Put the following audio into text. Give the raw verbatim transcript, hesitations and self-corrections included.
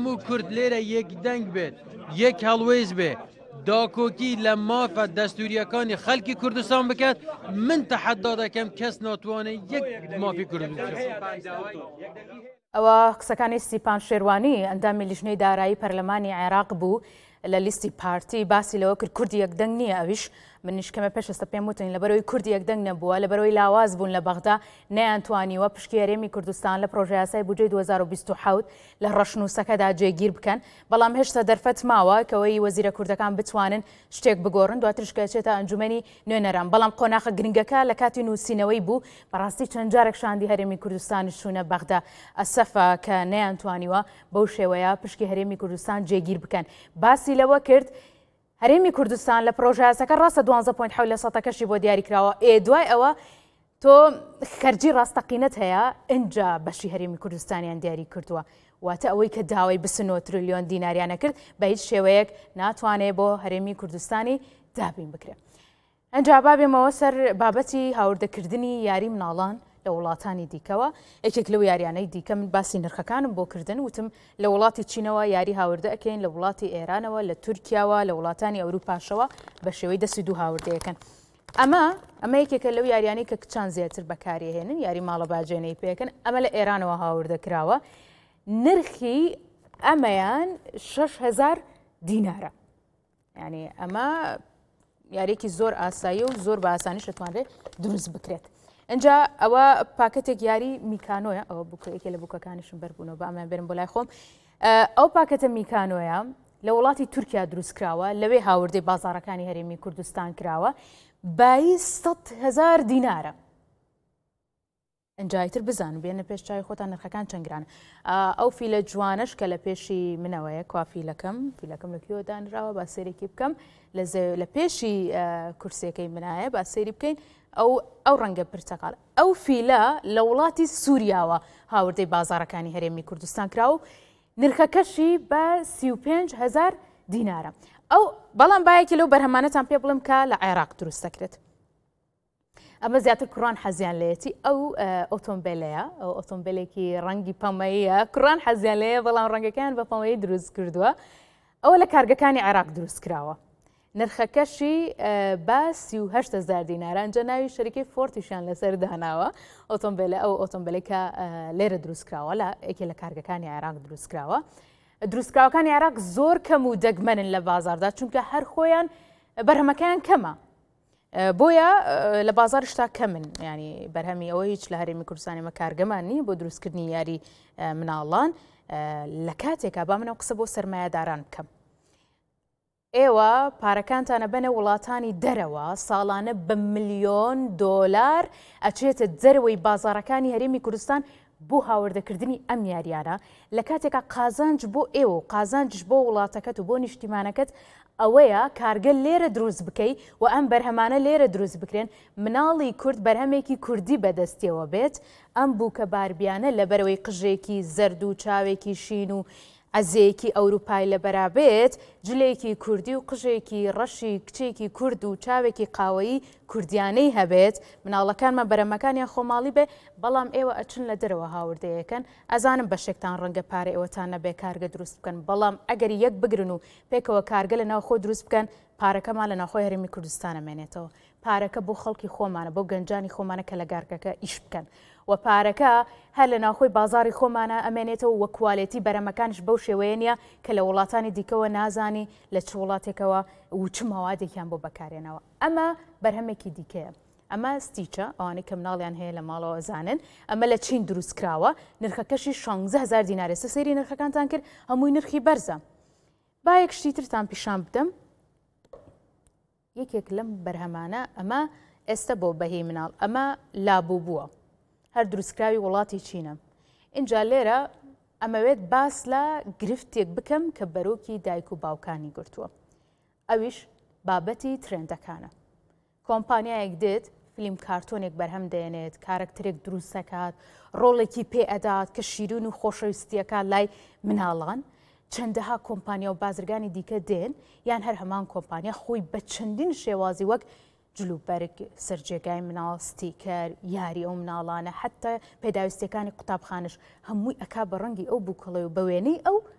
هەموو کورد لێرە یەک دەنگ بێت یەک هەڵوێز بێ داکۆکی لە مافە دەستوریەکانی خەڵکی کوردستان بکات من تەحەدا دەکەم کەس ناتوانێت یەک مافی کوردستان. ئەوە قسەکانی سیپان شێروانی ئەندامی لیژنەی دارایی پەرلەمانی عێراق بوو لە لیستی پارتی باسی لەوە کرد کوردی یەکدەنگ نییە ئەویش منیش کەمە پێشەستە پێم وتین لەبەرەوەی کوردی یەکدەنگ نەبووە لەبەرەوەی لاواز بوون لە بەغدا نەیانتوانیوە پشکی هەرێمی کوردستان لە پرۆژە یاسای بودجەی دوو هەزار و بیست و حەوت لە ڕەشنووسەکەدا جێگیر بکەن بەڵام هێشتا دەرفەت ماوە کەوەی وەزیرە کوردەکان بتوانن شتێک بگۆڕن دواترش کەچێتە ئەنجومەنی نوێنەران بەڵام قۆناغە گرنگەکە لە کاتی نووسینەوەی بوو بەڕاستی چەند جارێک شاندی هەرێمی کوردستانی چوونە بەغدا ئەسەفە کە نەیانتوانیوە بەو شێوەیە پشکی هەرێمی کوردستان جێگیر بکەن باسی لەوە کرد هەرێمی کوردستان لە پرۆژە یاساکە ڕاستە دوانزە پۆینت حەوت لە سەدەکەشی بۆ دیاریکراوە ئێ دوای ئەوە تۆ خەرجی ڕاستەقینەت هەیە ئینجا بەشی هەرێمی کوردستانیان دیاری کردووە واتە ئەوەی کە داوای بسنەوە تریلیۆن دیناریانە کرد بە هیچ شێوەیەک ناتوانێت بۆ هەرێمی کوردستانی دابین بکرێت. ئەنجا بابێمەوە سەر بابەتی هاوردەکردنی یاری مناڵان لە وڵاتانی دیکەوە یەکێک لەو یاریانەی دیکە من باسی نرخەکانم بۆ کردن وتم لە وڵاتی چینەوە یاری هاوردە ئەکەین لە وڵاتی ئێرانەوە لە تورکیاوە لە وڵاتانی ئەوروپاشەوە بە شێوەی دەستی دوو هاوردەیەکەن ئەمە ئەمە یەکێکە لەو یاریانی کە کچان زیاتر بەکارهێنن یاری ماڵە باجێنەی پێکەن ئەمە لە ئێرانەوە هاوردەکراوە نرخی ئەمەیان شەش هەزار دینارە یعنی ئەمە یاریێکی زۆر ئاسایی و زۆر بە ئاسانیش دەتوانرێت دروست بکرێت. اینجا ئەوە پاکەتێک یاری میکانۆیە ئەوە بووکەیەکێ لە بووکەکانیشم بەربوونەوە بە ئەمە بێرم بۆ لای خۆم ئەو پاکەتە میکانۆیە لە وڵاتی تورکیا دروست کراوە لەوێ هاوردەی بازاڕەکانی هەرێمی کوردستان کراوە بای سەد هەزار دینارە ئەنجایتر بزانن بێنە پێش چای خۆتان نرخەکان چەندگرانە ئەو فیلە جوانش کە لە پێشی منەوەیە کوافیلەکەم فیلەکەم لە کوێوە دانراوە با سێرێکی بکەم لە پێشی کورسەکەی منایە با سێری بکەین ئەو ئەو ڕەنگە پرتەقال ئەو فیلە لە وڵاتی سووریاوە هاوردەی بازاڕەکانی هەرێمی کوردستان کراوە و نرخەکەشی بە سی و پێنج هەزار دینارە ئەو بەڵام باەکی لەو بەرهەمانەتان پێ بڵم کە لە عێراق دروست دەکرێت ئەمە زیاتر کوڕان حەزیان لەیەتی ئەو ئۆتۆمبیلەیە ئەو ئۆتۆمبیلێکی ڕەنگی پەمەیە کوڕان حەزیان لەیە بەڵام ڕەنگەکان بە پەمەیە دروست کردووە ئەوە لە کارگەکانی عێراق دروست کراوە نرخەکەشی بە سی و هەشت هەزار دینارە ئەنجا ناوی شەریکەی فۆرتیشیان لەسەر داناوە ئۆتۆمبیلە ئەو ئۆتۆمبیلێکە لێرە دروستکراوە لە یەکێ لە کارگەکانی عێراق دروستکراوە دروستکراوەکانی عێراق زۆر کەم و دەگمەنن لە بازاردا چونکە هەر خۆیان بەرهەمەکەیان کەمە بۆیە لە بازار شتا کەمن ینی بەرهەمی ئەوە هیچ لە هەرێمی کوردستانیمە کارگەمانی بۆ دروستکردنی یاری مناڵان لە کاتێکا با منەوە قسە بۆ سەرمایەداران بکەم ئێوە پارەکانتانە بنە وڵاتانی دەرەوە ساڵانە بە ملیۆن دۆلار ئەچێتە دەرەوەی بازاڕەکانی هەرێمی کوردستان بۆ هاوردەکردنی ئەم یاریانە لە کاتێکا قازانج بۆ ئێوە و قازانجش بۆ وڵاتەکەت و بۆ نیشتیمانەکەت ئەوەیە کارگە لێرە دروست بکەی و ئەم بەرهەمانە لێرە دروست بکرێن مناڵی کورد بەرهەمێکی کوردی بەدەستیەوە بێت ئەم بووکە باربیانە لەبەرەوەی قژێکی زەرد و چاوێکی شین و ئەزەیەکی ئەوروپای لە بەرابێت جلێکی کوردی و قژێکی ڕەشی کچێکی کورد و چاوێکی قاوەیی کوردیانەی هەبێت مناڵەکانمە بەرەمەکانیان خۆماڵی بێ بەڵام ئێوە ئەچن لە دەرەوە هاوردەیەکەن ئەزانم بە شێکتان ڕەنگە پارە ئێوەتان نەبێ کارگە دروست بکەن بەڵام ئەگەر یەک بگرن و پێکەوە کارگە لە ناوخۆ دروست بکەن پارەکەمان لە ناوخۆی هەرێمی کوردستانە مێنێتەوە پارەکە بۆ خەڵکی خۆمانە بۆ گەنجانی خۆمانە کە لە گارگەکە ئیش بکەن و پارەکە هەر لە ناوخۆی بازاری خۆمانە ئەمێنێتەوە وە کوالێتی بەرەمەکانش بەو شێوەیە نیە کە لە وڵاتانی دیکەوە نازانی لە چ وڵاتێکەوە و چ ماوادێکیان بۆ بەکارێنەوە ئەمە بەرهەمێکی دیکەیە ئەمە ستیچە ئەوانەی کە مناڵیان هەیە لە ماڵەوە زانن ئەمە لە چین دروست کراوە نرخەکەشی شانزە هەزار دینارە سەیری نرخەکانتان کرد هەمووی نرخی بەرزە با یەک شتی ترتان پیشان بدەم یەکێک لەم بەرهەمانە ئەمە ئێستا بۆ بەهی مناڵ ئەمە لابوو بووە هەر دروستکراوی وڵاتی چینە اینجا لێرە ئەمەوێت باس لە گرفتێک بکەم کە بەرۆکی دایک و باوکانی گرتووە ئەویش بابەتی ترێندەکانە کۆمپانیایەک دێت فیلم کارتۆنێک بەرهەم دێنێت کارکترێک دروست دەکات ڕۆڵێکی پێ ئەدات کە شیرین و خۆشەویستیەکە لای مناڵان چەندەها کۆمپانیا و بازرگانی دیکە دێن یان هەر هەمان کۆمپانیا خۆی بە چەندین شێوازی وەک جلوبەرگ سەرجێگای مناڵ ستیکەر یاری ئەو مناڵانە حتا پێداویستەکانی قوتابخانش هەمووی ئەکا بە ڕەنگی ئەو بووکەڵێ و بە وێنەی ئەو